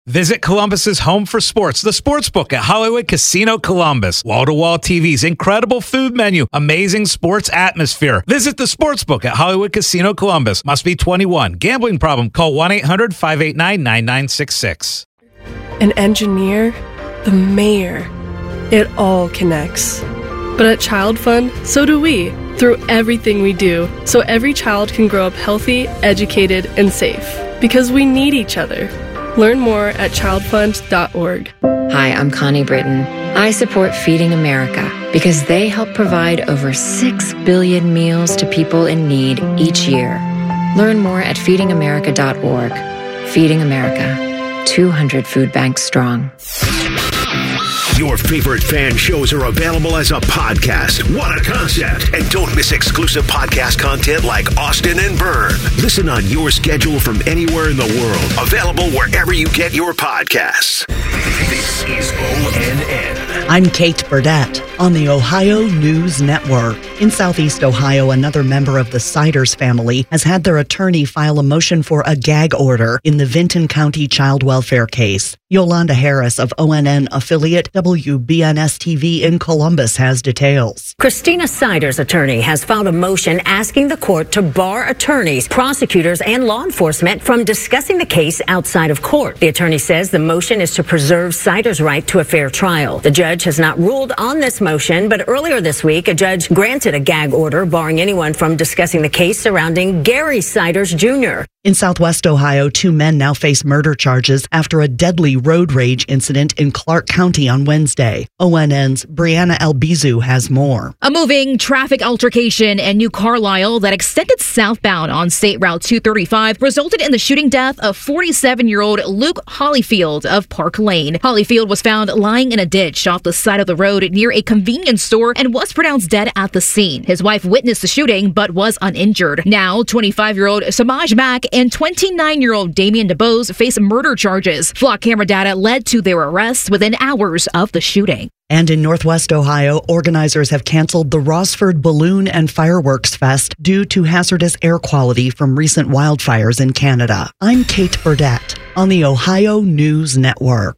Visit Columbus's home for sports, the Sportsbook at Hollywood Casino Columbus. Wall-to-wall TVs, incredible food menu, amazing sports atmosphere. Visit the Sportsbook at Hollywood Casino Columbus. Must be 21. Gambling problem? Call 1-800-589-9966. An engineer, the mayor. It all connects. But at Child Fund, so do we, through everything we do, so every child can grow up healthy, educated, and safe. Because we need each other. Learn more at childfund.org. Hi, I'm Connie Britton. I support Feeding America because they help provide over 6 billion meals to people in need each year. Learn more at feedingamerica.org. Feeding America, 200 food banks strong. Your favorite fan shows are available as a podcast. What a concept. And don't miss exclusive podcast content like Austin and Byrne. Listen on your schedule from anywhere in the world. Available wherever you get your podcasts. This is ONN. I'm Kate Burdett on the Ohio News Network. In Southeast Ohio, another member of the Siders family has had their attorney file a motion for a gag order in the Vinton County child welfare case. Yolanda Harris of ONN affiliate WBNS-TV in Columbus has details. Christina Siders' attorney has filed a motion asking the court to bar attorneys, prosecutors, and law enforcement from discussing the case outside of court. The attorney says the motion is to preserve Siders' right to a fair trial. The judge has not ruled on this motion, but earlier this week, a judge granted a gag order barring anyone from discussing the case surrounding Gary Siders Jr. In Southwest Ohio, 2 men now face murder charges after a deadly road rage incident in Clark County on Wednesday. ONN's Brianna Albizu has more. A moving traffic altercation in New Carlisle that extended southbound on State Route 235 resulted in the shooting death of 47-year-old Luke Hollyfield of Park Lane. Hollyfield was found lying in a ditch off the side of the road near a convenience store and was pronounced dead at the scene. His wife witnessed the shooting but was uninjured. Now, 25-year-old Samaj Mack and 29-year-old Damian DeBose face murder charges. Flock camera data led to their arrests within hours of the shooting. And in Northwest Ohio, organizers have canceled the Rossford Balloon and Fireworks Fest due to hazardous air quality from recent wildfires in Canada. I'm Kate Burdett on the Ohio News Network.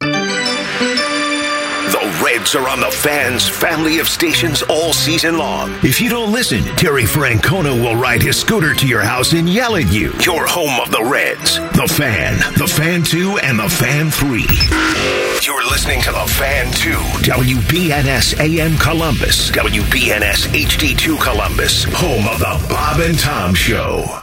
The Reds are on the Fan's family of stations all season long. If you don't listen, Terry Francona will ride his scooter to your house and yell at you. You're home of the Reds, the Fan 2, and the Fan 3. You're listening to the Fan 2, WBNS AM Columbus, WBNS HD2 Columbus, home of the Bob and Tom Show.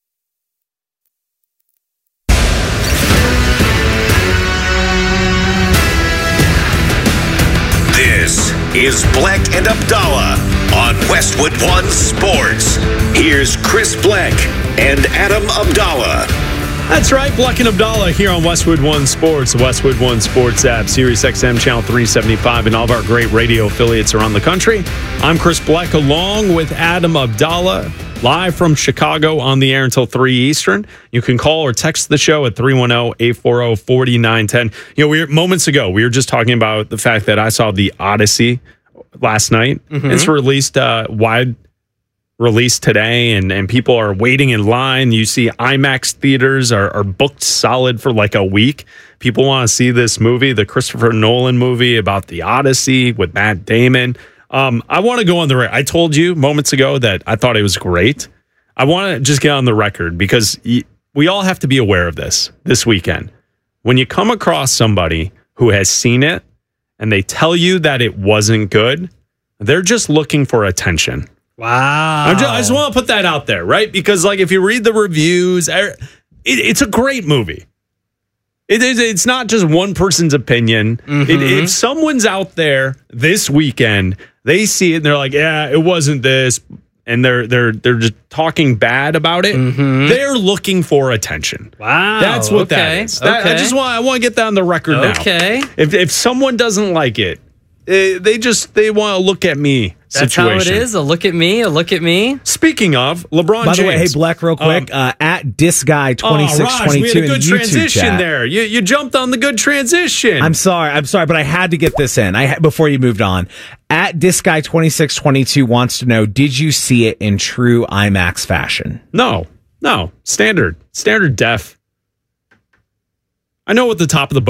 This is Bleck and Abdallah on Westwood One Sports. Here's Chris Bleck and Adam Abdallah. That's right, Bleck and Abdallah here on Westwood One Sports, the Westwood One Sports app, Sirius XM Channel 375, and all of our great radio affiliates around the country. I'm Chris Bleck along with Adam Abdallah, live from Chicago on the air until 3 Eastern. You can call or text the show at 310-840-4910. You know, moments ago, we were just talking about the fact that I saw The Odyssey last night. Mm-hmm. It's released wide release today, and people are waiting in line. You see IMAX theaters are booked solid for like a week. People want to see this movie, the Christopher Nolan movie about the Odyssey with Matt Damon. I want to go on the record. I told you moments ago that I thought it was great. I want to just get on the record because we all have to be aware of this weekend. When you come across somebody who has seen it and they tell you that it wasn't good, they're just looking for attention. Wow. I just want to put that out there, right? Because like if you read the reviews, it's a great movie. It's not just one person's opinion. Mm-hmm. If someone's out there this weekend, they see it and they're like, yeah, it wasn't this, and they're just talking bad about it. Mm-hmm. They're looking for attention. Wow. That's what that is. I want to get that on the record now. Okay. If someone doesn't like it, they want to look at me. That's situation. how it is. A look at me. Speaking of LeBron James. By the way, hey, Bleck, real quick, at DisGuy2622 we had a good transition chat. there. You jumped on the good transition. I'm sorry, but I had to get this in before you moved on. At DisGuy2622 wants to know, did you see it in true IMAX fashion? No. Standard def. I know what the top of the